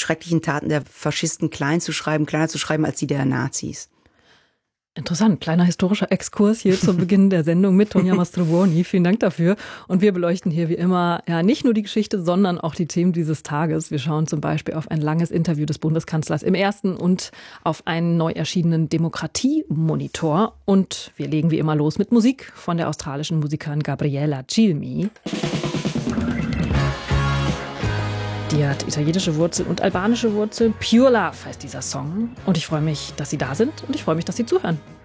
schrecklichen Taten der Faschisten kleiner zu schreiben als die der Nazis. Interessant, kleiner historischer Exkurs hier zu Beginn der Sendung mit Tonja Mastrobuoni. Vielen Dank dafür. Und wir beleuchten hier wie immer ja nicht nur die Geschichte, sondern auch die Themen dieses Tages. Wir schauen zum Beispiel auf ein langes Interview des Bundeskanzlers im Ersten und auf einen neu erschienenen Demokratie-Monitor. Und wir legen wie immer los mit Musik von der australischen Musikerin Gabriella Cilmi. Die hat italienische Wurzeln und albanische Wurzeln. Pure Love heißt dieser Song. Und ich freue mich, dass Sie da sind und ich freue mich, dass Sie zuhören.